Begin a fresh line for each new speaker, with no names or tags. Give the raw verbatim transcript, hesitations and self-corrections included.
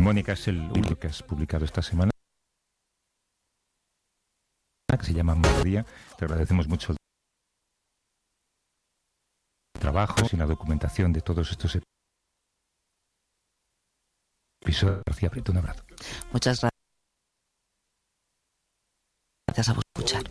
Mónica, es el último que has publicado esta semana, que se llama Melodía. Te agradecemos mucho el trabajo y la documentación de todos estos episodios. García Prieto, un abrazo.
Muchas gracias. Gracias a vos por escuchar.